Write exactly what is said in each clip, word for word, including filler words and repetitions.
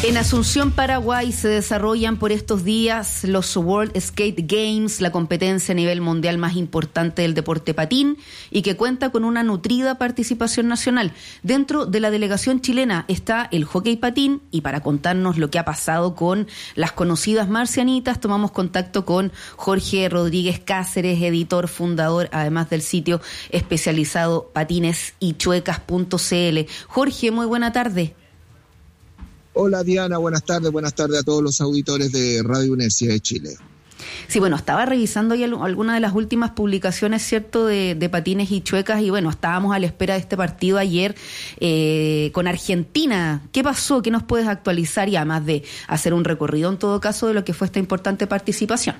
En Asunción, Paraguay, se desarrollan por estos días los World Skate Games, la competencia a nivel mundial más importante del deporte patín y que cuenta con una nutrida participación nacional. Dentro de la delegación chilena está el hockey patín y para contarnos lo que ha pasado con las conocidas marcianitas, tomamos contacto con Jorge Rodríguez Cáceres, editor, fundador, además del sitio especializado patines y chuecas punto c l. Jorge, muy buena tarde. Hola Diana, buenas tardes, buenas tardes a todos los auditores de Radio Universidad de Chile. Sí, bueno, estaba revisando ya algunas de las últimas publicaciones, ¿cierto?, de, de patines y chuecas y bueno, estábamos a la espera de este partido ayer eh, con Argentina. ¿Qué pasó? ¿Qué nos puedes actualizar? Y además de hacer un recorrido en todo caso de lo que fue esta importante participación.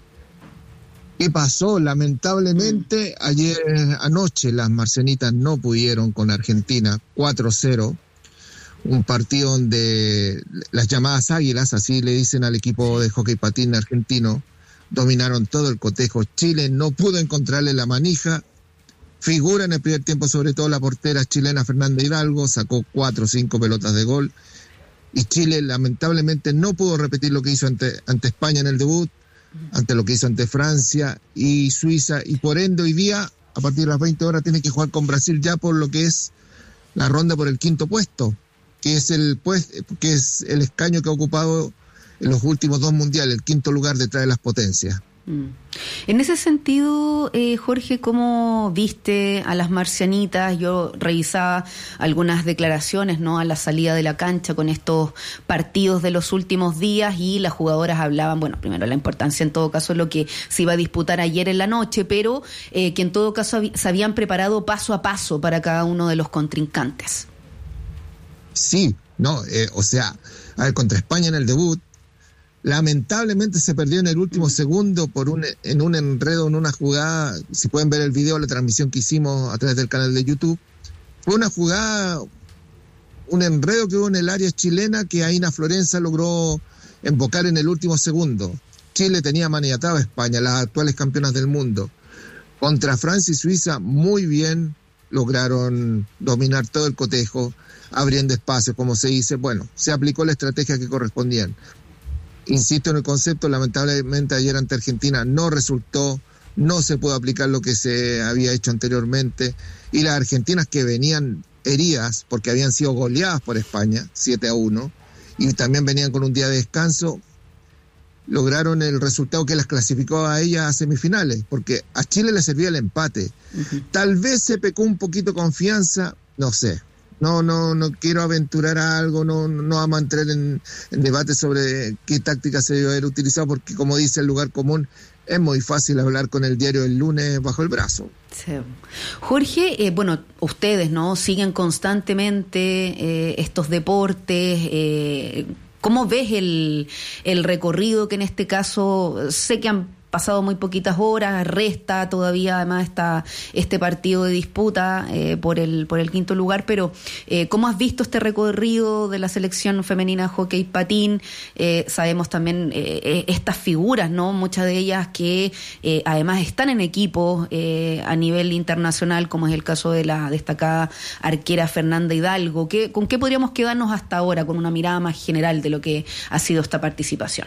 ¿Qué pasó? Lamentablemente mm. ayer anoche las marcianitas no pudieron con Argentina, cuatro cero. Un partido donde las llamadas águilas, así le dicen al equipo de hockey patín argentino, dominaron todo el cotejo. Chile no pudo encontrarle la manija. Figura en el primer tiempo sobre todo la portera chilena Fernanda Hidalgo, sacó cuatro o cinco pelotas de gol. Y Chile lamentablemente no pudo repetir lo que hizo ante, ante España en el debut, ante lo que hizo ante Francia y Suiza. Y por ende hoy día, a partir de las veinte horas, tiene que jugar con Brasil ya por lo que es la ronda por el quinto puesto, que es el pues que es el escaño que ha ocupado en los últimos dos mundiales, el quinto lugar detrás de las potencias. Mm. En ese sentido, eh, Jorge, ¿cómo viste a las marcianitas? Yo revisaba algunas declaraciones, ¿no?, a la salida de la cancha con estos partidos de los últimos días y las jugadoras hablaban, bueno, primero la importancia en todo caso de lo que se iba a disputar ayer en la noche, pero eh, que en todo caso hab- se habían preparado paso a paso para cada uno de los contrincantes. Sí, no, eh, o sea, a ver, contra España en el debut, lamentablemente se perdió en el último segundo por un en un enredo, en una jugada. Si pueden ver el video, la transmisión que hicimos a través del canal de YouTube, fue una jugada, un enredo que hubo en el área chilena que Aina Florenza logró embocar en el último segundo. Chile tenía maniatado a España, las actuales campeonas del mundo. Contra Francia y Suiza, muy bien, lograron dominar todo el cotejo, abriendo espacio, como se dice. Bueno, se aplicó la estrategia que correspondían. Insisto en el concepto, lamentablemente ayer ante Argentina no resultó, no se pudo aplicar lo que se había hecho anteriormente, y las argentinas que venían heridas porque habían sido goleadas por España, siete a uno, y también venían con un día de descanso, lograron el resultado que las clasificó a ellas a semifinales, porque a Chile le servía el empate. Uh-huh. Tal vez se pecó un poquito confianza, no sé. No, no, no quiero aventurar a algo, no, no vamos a entrar en, en debate sobre qué táctica se debe haber utilizado, porque como dice el lugar común, es muy fácil hablar con el diario del lunes bajo el brazo. Sí. Jorge, eh, bueno, ustedes, ¿no?, siguen constantemente eh, estos deportes. Eh, ¿Cómo ves el, el recorrido que en este caso, sé que han pasado muy poquitas horas, resta todavía además está este partido de disputa eh, por el por el quinto lugar, pero eh, ¿cómo has visto este recorrido de la selección femenina de hockey patín? Eh, sabemos también eh, estas figuras, ¿no?, muchas de ellas que eh, además están en equipos eh, a nivel internacional, como es el caso de la destacada arquera Fernanda Hidalgo. ¿Qué, ¿Con qué podríamos quedarnos hasta ahora, con una mirada más general de lo que ha sido esta participación?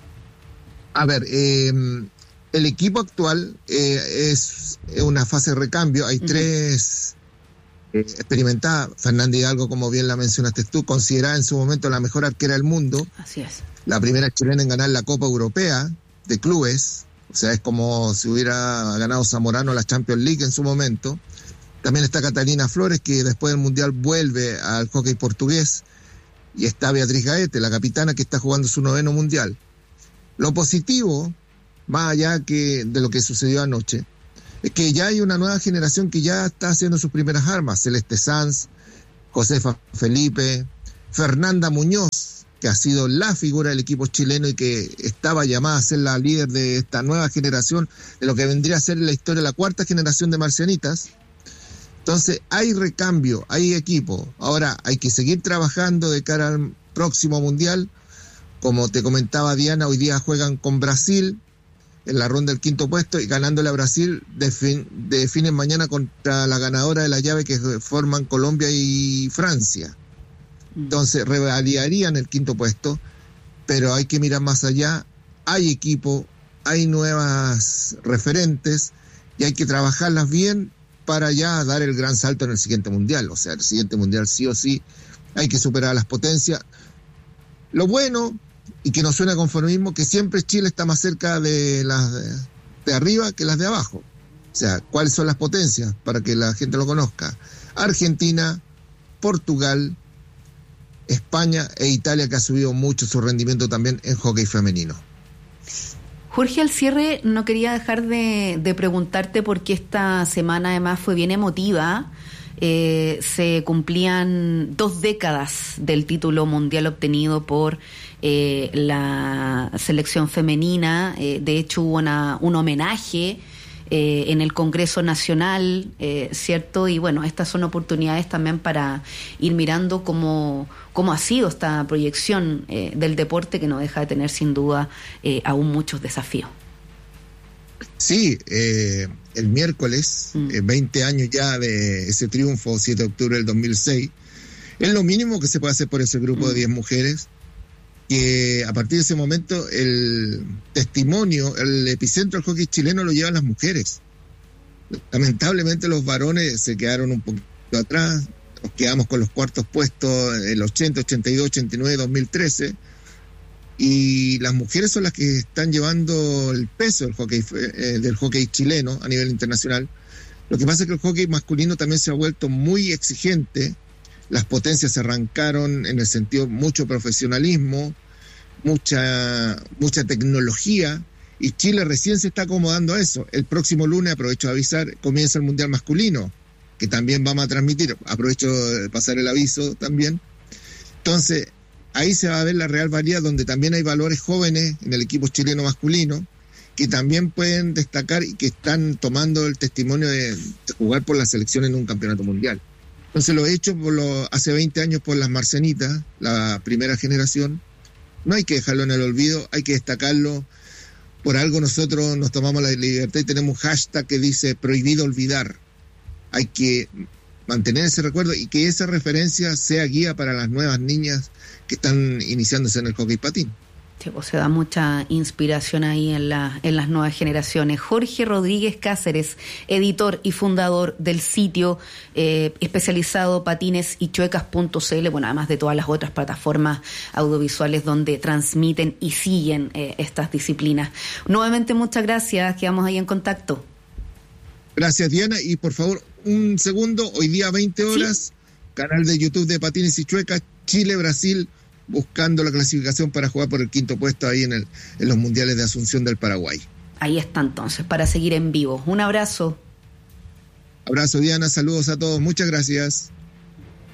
A ver, eh, el equipo actual eh, es una fase de recambio. Hay uh-huh. tres eh, experimentadas. Fernanda Hidalgo, como bien la mencionaste tú, considerada en su momento la mejor arquera del mundo. Así es. La primera chilena en ganar la Copa Europea de Clubes. O sea, es como si hubiera ganado Zamorano la Champions League en su momento. También está Catalina Flores, que después del Mundial vuelve al hockey portugués. Y está Beatriz Gaete, la capitana, que está jugando su noveno Mundial. Lo positivo, más allá que de lo que sucedió anoche, es que ya hay una nueva generación que ya está haciendo sus primeras armas. Celeste Sanz, Josefa Felipe, Fernanda Muñoz, que ha sido la figura del equipo chileno y que estaba llamada a ser la líder de esta nueva generación, de lo que vendría a ser en la historia la cuarta generación de marcianitas. Entonces hay recambio, hay equipo. Ahora hay que seguir trabajando de cara al próximo Mundial. Como te comentaba Diana, hoy día juegan con Brasil en la ronda del quinto puesto y ganándole a Brasil defin- definen mañana contra la ganadora de la llave que forman Colombia y Francia. Entonces revalidarían el quinto puesto, pero hay que mirar más allá. Hay equipo, hay nuevas referentes y hay que trabajarlas bien para ya dar el gran salto en el siguiente mundial. O sea, el siguiente mundial sí o sí hay que superar a las potencias. Lo bueno, y que no suena a conformismo, que siempre Chile está más cerca de las de, de arriba que las de abajo. O sea, ¿cuáles son las potencias? Para que la gente lo conozca. Argentina, Portugal, España e Italia, que ha subido mucho su rendimiento también en hockey femenino. Jorge, al cierre no quería dejar de, de preguntarte por qué esta semana además fue bien emotiva. Eh, se cumplían dos décadas del título mundial obtenido por eh, la selección femenina. Eh, de hecho hubo una, un homenaje eh, en el Congreso Nacional, eh, ¿cierto? Y bueno, estas son oportunidades también para ir mirando cómo, cómo ha sido esta proyección eh, del deporte, que no deja de tener sin duda eh, aún muchos desafíos. Sí, eh, el miércoles, mm. eh, veinte años ya de ese triunfo, siete de octubre del dos mil seis, es lo mínimo que se puede hacer por ese grupo mm. de diez mujeres, que a partir de ese momento el testimonio, el epicentro del hockey chileno lo llevan las mujeres. Lamentablemente los varones se quedaron un poquito atrás, nos quedamos con los cuartos puestos, el ochenta, ochenta y dos, ochenta y nueve, dos mil trece, y las mujeres son las que están llevando el peso del hockey, eh, del hockey chileno a nivel internacional. Lo que pasa es que el hockey masculino también se ha vuelto muy exigente. Las potencias se arrancaron en el sentido mucho profesionalismo, mucha, mucha tecnología, y Chile recién se está acomodando a eso. El próximo lunes, aprovecho de avisar, comienza el Mundial Masculino, que también vamos a transmitir. Aprovecho de pasar el aviso también. Entonces, ahí se va a ver la real variedad, donde también hay valores jóvenes en el equipo chileno masculino que también pueden destacar y que están tomando el testimonio de, de jugar por la selección en un campeonato mundial. Entonces lo he hecho por lo, hace veinte años por las Marcenitas, la primera generación. No hay que dejarlo en el olvido, hay que destacarlo. Por algo nosotros nos tomamos la libertad y tenemos un hashtag que dice prohibido olvidar. Hay que mantener ese recuerdo y que esa referencia sea guía para las nuevas niñas que están iniciándose en el hockey patín. Sí, pues se da mucha inspiración ahí en, la, en las nuevas generaciones. Jorge Rodríguez Cáceres, editor y fundador del sitio eh, especializado patines y chuecas punto c l, bueno, además de todas las otras plataformas audiovisuales donde transmiten y siguen eh, estas disciplinas. Nuevamente muchas gracias, quedamos ahí en contacto. Gracias, Diana, y por favor, un segundo, hoy día veinte horas, ¿sí? Canal de YouTube de Patines y Chuecas, Chile-Brasil, buscando la clasificación para jugar por el quinto puesto ahí en, el, en los mundiales de Asunción del Paraguay. Ahí está entonces, para seguir en vivo. Un abrazo. Abrazo, Diana, saludos a todos, muchas gracias.